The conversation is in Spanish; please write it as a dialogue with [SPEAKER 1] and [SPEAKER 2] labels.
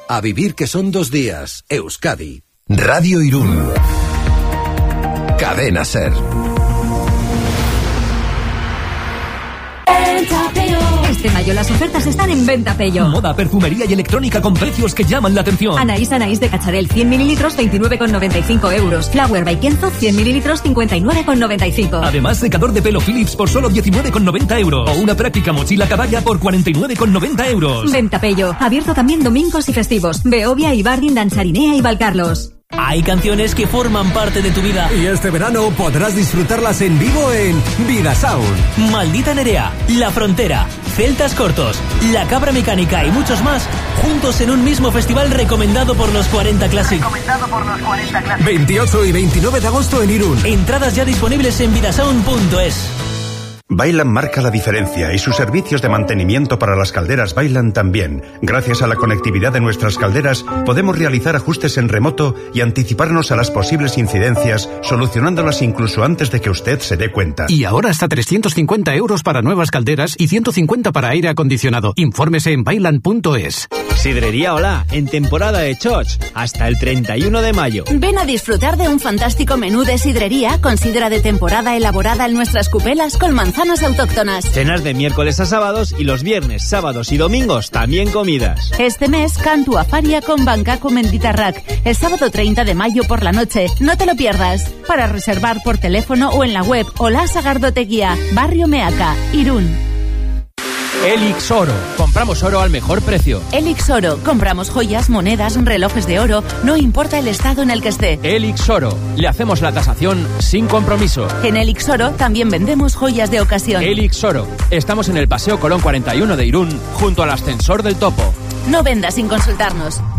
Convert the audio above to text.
[SPEAKER 1] A vivir que son 2 días. Euskadi.
[SPEAKER 2] Radio Irún. Cadena SER.
[SPEAKER 3] Este mayo las ofertas están en Venta Pello.
[SPEAKER 4] Moda, perfumería y electrónica con precios que llaman la atención.
[SPEAKER 3] Anaís de Cacharel 100 mililitros 29,95 euros. Flower by Kenzo 100 mililitros 59,95.
[SPEAKER 4] Además, secador de pelo Philips por solo 19,90 euros. O una práctica mochila caballa por 49,90 euros.
[SPEAKER 3] Venta Pello. Abierto también domingos y festivos. Beovia, Ibardin, Dancharinea y Valcarlos.
[SPEAKER 5] Hay canciones que forman parte de tu vida.
[SPEAKER 6] Y este verano podrás disfrutarlas en vivo en Vida Sound.
[SPEAKER 5] Maldita Nerea, La Frontera, Celtas Cortos, La Cabra Mecánica y muchos más, juntos en un mismo festival recomendado por los 40 Classic.
[SPEAKER 6] 28 y 29 de agosto en Irún.
[SPEAKER 5] Entradas ya disponibles en vidasound.es.
[SPEAKER 7] Bailan marca la diferencia y sus servicios de mantenimiento para las calderas Bailan también. Gracias a la conectividad de nuestras calderas podemos realizar ajustes en remoto y anticiparnos a las posibles incidencias, solucionándolas incluso antes de que usted se dé cuenta.
[SPEAKER 6] Y ahora hasta 350 euros para nuevas calderas y 150 para aire acondicionado. Infórmese en bailan.es.
[SPEAKER 8] Sidrería Hola, en temporada de Choch, hasta el 31 de mayo.
[SPEAKER 9] Ven a disfrutar de un fantástico menú de sidrería con sidra de temporada elaborada en nuestras cupelas con manzanas autóctonas.
[SPEAKER 8] Cenas de miércoles a sábados y los viernes, sábados y domingos también comidas.
[SPEAKER 9] Este mes cantu a faria con Bancaco Menditarrac, el sábado 30 de mayo por la noche. No te lo pierdas. Para reservar por teléfono o en la web Hola Sagardoteguía, Barrio Meaca, Irún.
[SPEAKER 10] Elix Oro. Compramos oro al mejor precio.
[SPEAKER 9] Elix Oro. Compramos joyas, monedas, relojes de oro, no importa el estado en el que esté.
[SPEAKER 10] Elix Oro. Le hacemos la tasación sin compromiso.
[SPEAKER 9] En Elix Oro también vendemos joyas de ocasión.
[SPEAKER 10] Elix Oro. Estamos en el Paseo Colón 41 de Irún, junto al ascensor del Topo.
[SPEAKER 9] No vendas sin consultarnos.